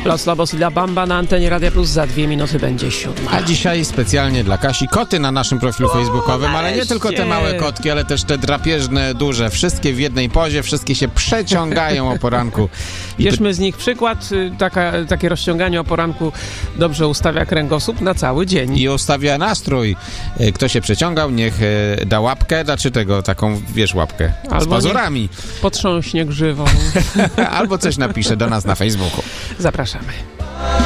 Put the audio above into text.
Los Lobos i La Bamba na antenie Radia Plus. Za 2 minuty będzie 7. A dzisiaj specjalnie dla Kasi koty na naszym profilu facebookowym, ale nie tylko te małe kotki, ale też te drapieżne, duże. Wszystkie w jednej pozie, wszystkie się przeciągają o poranku. Bierzmy z nich przykład. Takie rozciąganie o poranku dobrze ustawia kręgosłup na cały dzień. I ustawia nastrój. Kto się przeciągał, niech da łapkę, taką, wiesz, łapkę z pazurami. Potrząśnie grzywą. Albo coś napisze do nas na Facebooku. Zapraszamy.